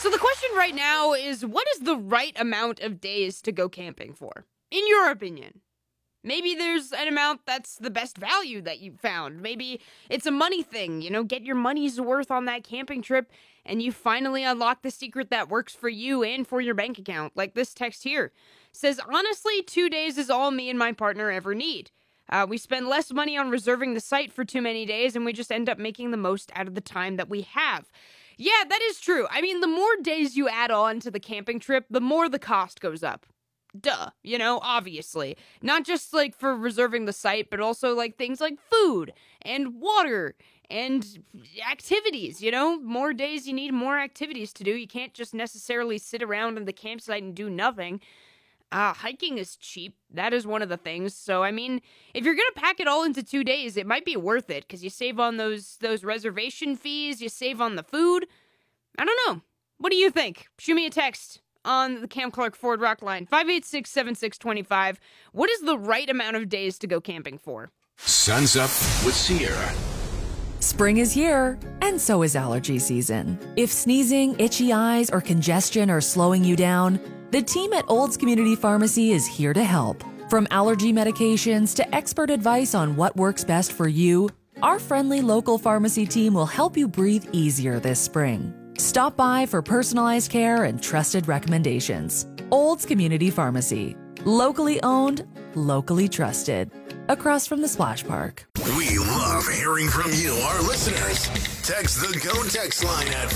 So the question right now is, what is the right amount of days to go camping for? In your opinion? Maybe there's an amount that's the best value that you found. Maybe it's a money thing, get your money's worth on that camping trip and you finally unlock the secret that works for you and for your bank account. Like this text here says, honestly, 2 days is all me and my partner ever need. We spend less money on reserving the site for too many days and we just end up making the most out of the time that we have. Yeah, that is true. I mean, the more days you add on to the camping trip, the more the cost goes up. Duh, obviously. Not just like for reserving the site, but also like things like food and water and activities, More days you need more activities to do. You can't just necessarily sit around in the campsite and do nothing. Hiking is cheap. That is one of the things. So, I mean, if you're going to pack it all into 2 days, it might be worth it because you save on those reservation fees, you save on the food. I don't know. What do you think? Shoot me a text on the Cam Clark Ford Rock line, 586-7625. What is the right amount of days to go camping for? Sun's Up with Sierra. Spring is here, and so is allergy season. If sneezing, itchy eyes, or congestion are slowing you down, the team at Olds Community Pharmacy is here to help. From allergy medications to expert advice on what works best for you, our friendly local pharmacy team will help you breathe easier this spring. Stop by for personalized care and trusted recommendations. Olds Community Pharmacy. Locally owned, locally trusted. Across from the Splash Park. We love hearing from you, our listeners. Text the Go text line at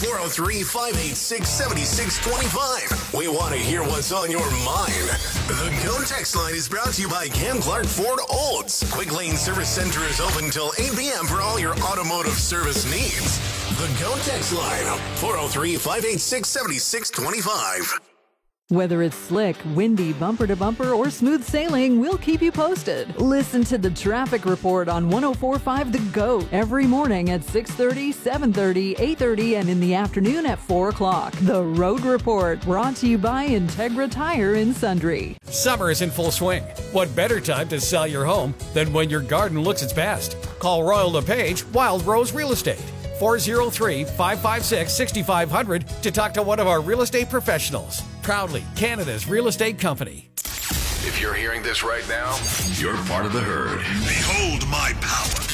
403-586-7625. We want to hear what's on your mind. The Go text line is brought to you by Cam Clark Ford Olds. Quick Lane Service Center is open till 8 p.m. for all your automotive service needs. The Go text line, 403-586-7625. Whether it's slick, windy, bumper-to-bumper, or smooth sailing, we'll keep you posted. Listen to the traffic report on 104.5 The GOAT every morning at 6:30, 7:30, 8:30, and in the afternoon at 4 o'clock. The Road Report, brought to you by Integra Tire in Sundre. Summer is in full swing. What better time to sell your home than when your garden looks its best? Call Royal LePage Wild Rose Real Estate. 403-556-6500 to talk to one of our real estate professionals. Proudly Canada's real estate company. If you're hearing this right now, you're part of the herd. Behold my power.